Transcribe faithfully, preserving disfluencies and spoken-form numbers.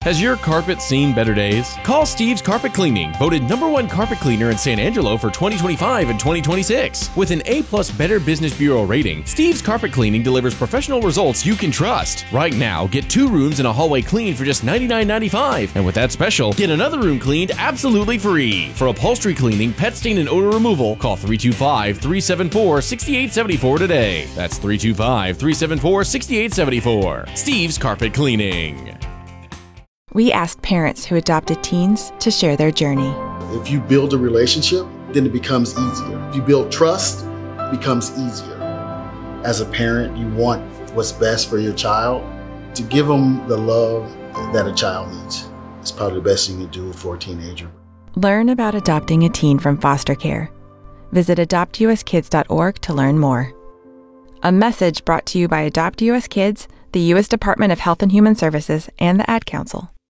Has your carpet seen better days? Call Steve's Carpet Cleaning, voted number one carpet cleaner in San Angelo for twenty twenty-five and twenty twenty-six. With an A-plus Better Business Bureau rating, Steve's Carpet Cleaning delivers professional results you can trust. Right now, get two rooms and a hallway cleaned for just ninety-nine ninety-five. And with that special, get another room cleaned absolutely free. For upholstery cleaning, pet stain, and odor removal, call three two five, three seven four, six eight seven four today. That's three two five, three seven four, six eight seven four. Steve's Carpet Cleaning. We asked parents who adopted teens to share their journey. If you build a relationship, then it becomes easier. If you build trust, it becomes easier. As a parent, you want what's best for your child. To give them the love that a child needs is probably the best thing you can do for a teenager. Learn about adopting a teen from foster care. Visit adopt u s kids dot org to learn more. A message brought to you by Adopt U S Kids, the U S Department of Health and Human Services, and the Ad Council.